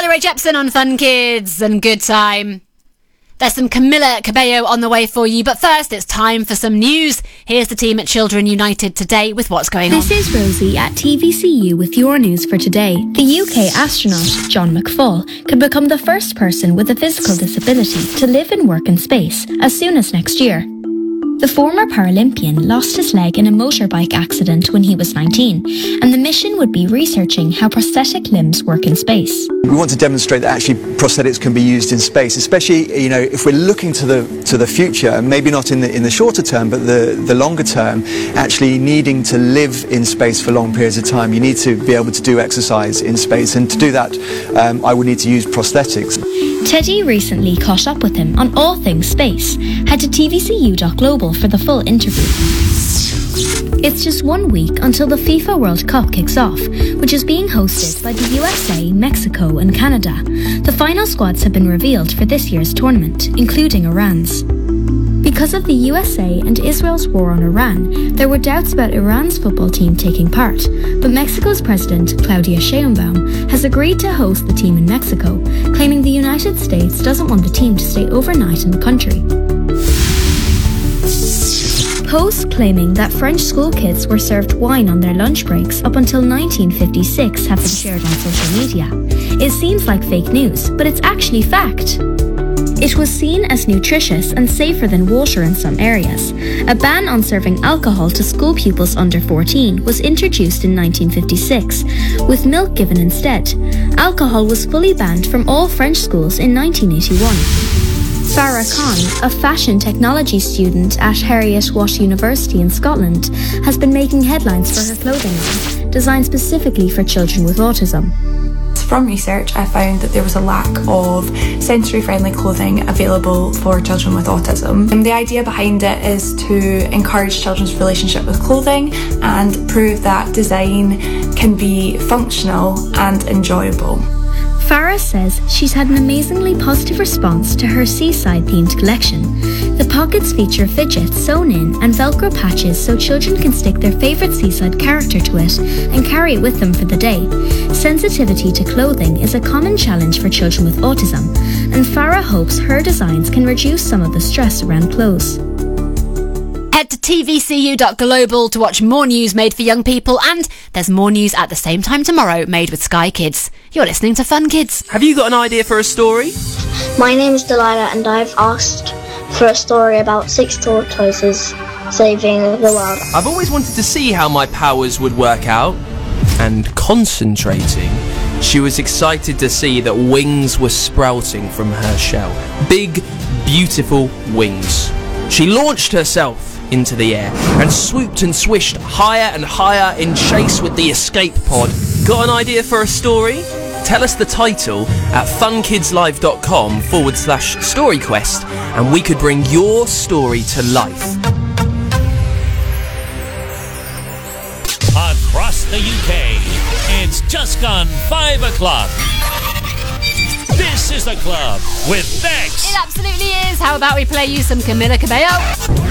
Carly Rae Jepsen on Fun Kids and Good Time. There's some Camila Cabello on the way for you, but first it's time for some news. Here's the team at Children United today with what's going on. This is Rosie at TVCU with your news for today. The UK astronaut John McFall could become the first person with a physical disability to live and work in space as soon as next year. The former Paralympian lost his leg in a motorbike accident when he was 19, and the mission would be researching how prosthetic limbs work in space. We want to demonstrate that actually prosthetics can be used in space, especially if we're looking to the future, maybe not in the shorter term, but the longer term, actually needing to live in space for long periods of time. You need to be able to do exercise in space, and to do that, I would need to use prosthetics. Teddy recently caught up with him on all things space. Head to tvcu.global for the full interview. It's just 1 week until the FIFA World Cup kicks off, which is being hosted by the USA, Mexico and Canada. The final squads have been revealed for this year's tournament, including Iran's. Because of the USA and Israel's war on Iran, there were doubts about Iran's football team taking part, but Mexico's president, Claudia Sheinbaum, has agreed to host the team in Mexico, claiming the United States doesn't want the team to stay overnight in the country. Posts claiming that French school kids were served wine on their lunch breaks up until 1956 have been shared on social media. It seems like fake news, but it's actually fact. It was seen as nutritious and safer than water in some areas. A ban on serving alcohol to school pupils under 14 was introduced in 1956, with milk given instead. Alcohol was fully banned from all French schools in 1981. Farah Khan, a fashion technology student at Heriot-Watt University in Scotland, has been making headlines for her clothing line, designed specifically for children with autism. From research, I found that there was a lack of sensory-friendly clothing available for children with autism. And the idea behind it is to encourage children's relationship with clothing and prove that design can be functional and enjoyable. Farah says she's had an amazingly positive response to her seaside-themed collection. The pockets feature fidgets sewn in and Velcro patches so children can stick their favourite seaside character to it and carry it with them for the day. Sensitivity to clothing is a common challenge for children with autism, and Farah hopes her designs can reduce some of the stress around clothes. Head to tvcu.global to watch more news made for young people, and there's more news at the same time tomorrow made with Sky Kids. You're listening to Fun Kids. Have you got an idea for a story? My name is Delilah, and I've asked for a story about 6 tortoises saving the world. I've always wanted to see how my powers would work out. And concentrating, she was excited to see that wings were sprouting from her shell. Big, beautiful wings. She launched herself into the air and swooped and swished higher and higher in chase with the escape pod. Got an idea for a story? Tell us the title at funkidslive.com/storyquest and we could bring your story to life. Across the UK, it's just gone 5 o'clock. This is The Club with Bex. It absolutely is. How about we play you some Camila Cabello?